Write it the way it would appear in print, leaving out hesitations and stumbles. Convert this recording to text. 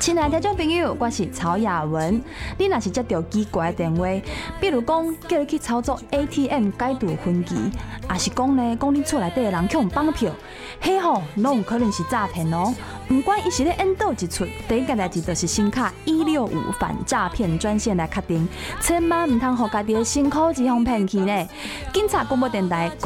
亲爱的听众朋友，我是曹雅文。你若是接到奇怪的电话，比如讲叫你去操作 ATM 改度分期，也是讲你厝内底的人去互绑票，迄吼拢有可能是诈骗哦。不管伊是咧演倒一出，第一件代志就是先卡165反诈骗专线来确定，千万唔通互家己的辛苦钱互骗去呢。警察广播电台。